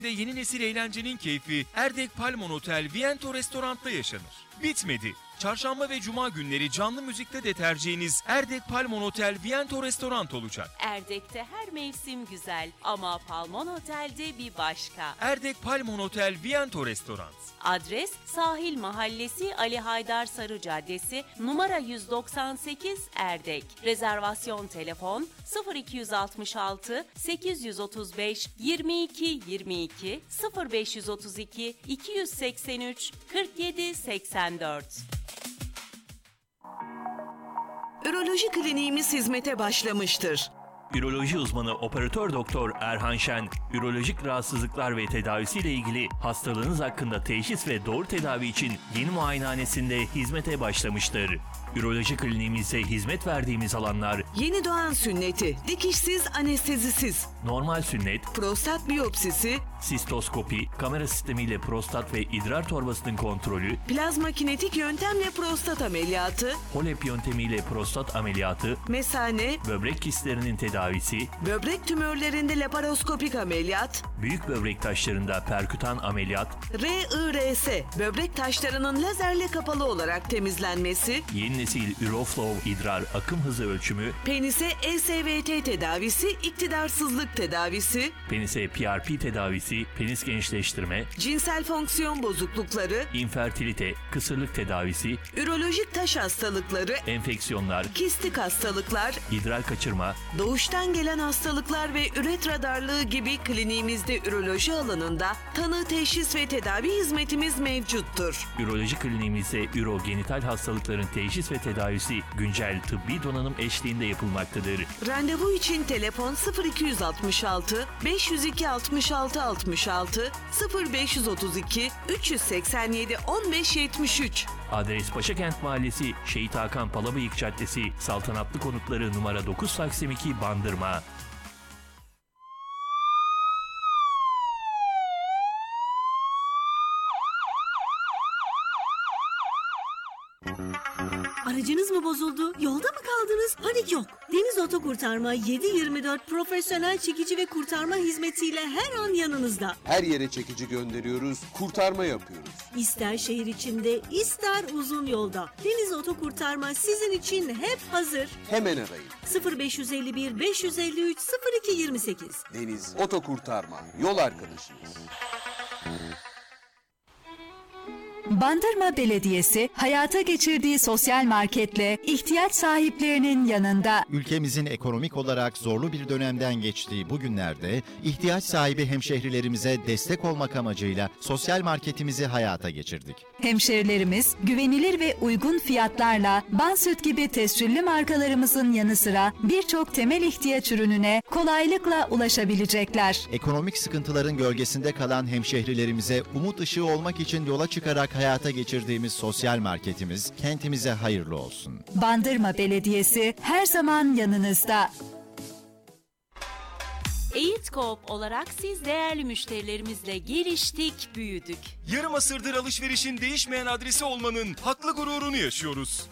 Yeni nesil eğlencenin keyfi Erdek Palmon Otel Viento Restorant'ta yaşanır. Bitmedi. Çarşamba ve cuma günleri canlı müzikte de tercihiniz Erdek Palmon Otel Viento Restorant olacak. Erdek'te her mevsim güzel ama Palmon Otel'de bir başka. Erdek Palmon Otel Viento Restorant. Adres Sahil Mahallesi Ali Haydar Sarı Caddesi numara 198 Erdek. Rezervasyon telefon 0266 835 22 22 0532 283 47 84. Üroloji kliniğimiz hizmete başlamıştır. Üroloji uzmanı operatör doktor Erhan Şen, ürolojik rahatsızlıklar ve tedavisiyle ilgili hastalığınız hakkında teşhis ve doğru tedavi için yeni muayenehanesinde hizmete başlamıştır. Üroloji kliniğimizde hizmet verdiğimiz alanlar: yeni doğan sünneti, dikişsiz, anestezisiz, normal sünnet, prostat biyopsisi, sistoskopi, kamera sistemiyle prostat ve idrar torbasının kontrolü, plazma kinetik yöntemle prostat ameliyatı, HOLEP yöntemiyle prostat ameliyatı, mesane, böbrek kistlerinin tedavisi, böbrek tümörlerinde laparoskopik ameliyat, büyük böbrek taşlarında perkütan ameliyat, RIRS, böbrek taşlarının lazerle kapalı olarak temizlenmesi, yeni nesil Uroflow idrar akım hızı ölçümü, penise ESVT tedavisi, iktidarsızlık tedavisi, penise PRP tedavisi, penis gençleştirme, cinsel fonksiyon bozuklukları, infertilite, kısırlık tedavisi, ürolojik taş hastalıkları, enfeksiyonlar, kistik hastalıklar, idrar kaçırma, doğuştan gelen hastalıklar ve üretra darlığı gibi kliniğimizde üroloji alanında tanı, teşhis ve tedavi hizmetimiz mevcuttur. Üroloji kliniğimizde ürogenital hastalıkların teşhis ve tedavisi güncel tıbbi donanım eşliğinde yapılmaktadır. Randevu için telefon 0266 502 66 66 0532 387 15 73. Adres Paşakent Mahallesi, Şehit Hakan Palabıyık Caddesi, Saltanatlı Konutları numara 9 Taksim 2 Bandırma. Aracınız mı bozuldu? Yolda mı kaldınız? Panik yok. Deniz Oto Kurtarma 7/24 profesyonel çekici ve kurtarma hizmetiyle her an yanınızda. Her yere çekici gönderiyoruz, kurtarma yapıyoruz. İster şehir içinde, ister uzun yolda. Deniz Oto Kurtarma sizin için hep hazır. Hemen arayın. 0551 553 0228. Deniz Oto Kurtarma, yol arkadaşınız. Bandırma Belediyesi hayata geçirdiği sosyal marketle ihtiyaç sahiplerinin yanında. Ülkemizin ekonomik olarak zorlu bir dönemden geçtiği bu günlerde ihtiyaç sahibi hemşehrilerimize destek olmak amacıyla sosyal marketimizi hayata geçirdik. Hemşehrilerimiz güvenilir ve uygun fiyatlarla Bansüt gibi tescilli markalarımızın yanı sıra birçok temel ihtiyaç ürününe kolaylıkla ulaşabilecekler. Ekonomik sıkıntıların gölgesinde kalan hemşehrilerimize umut ışığı olmak için yola çıkarak hayata geçirdiğimiz sosyal marketimiz kentimize hayırlı olsun. Bandırma Belediyesi her zaman yanınızda. Eğit Coop olarak siz değerli müşterilerimizle geliştik, büyüdük. Yarım asırdır alışverişin değişmeyen adresi olmanın haklı gururunu yaşıyoruz.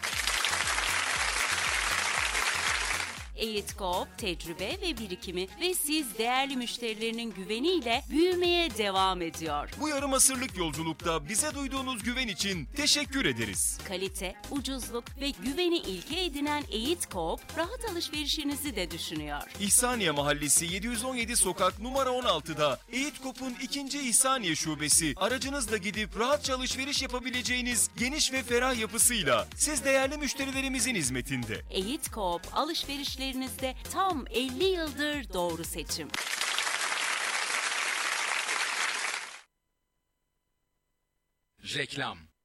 Eğit Coop tecrübe ve birikimi ve siz değerli müşterilerinin güveniyle büyümeye devam ediyor. Bu yarım asırlık yolculukta bize duyduğunuz güven için teşekkür ederiz. Kalite, ucuzluk ve güveni ilke edinen Eğit Coop rahat alışverişinizi de düşünüyor. İhsaniye Mahallesi 717 Sokak numara 16'da Eğit Coop'un 2. İhsaniye Şubesi aracınızla gidip rahatça alışveriş yapabileceğiniz geniş ve ferah yapısıyla siz değerli müşterilerimizin hizmetinde. Eğit Coop alışverişlerinizde tam 50 yıldır doğru seçim. Reklam.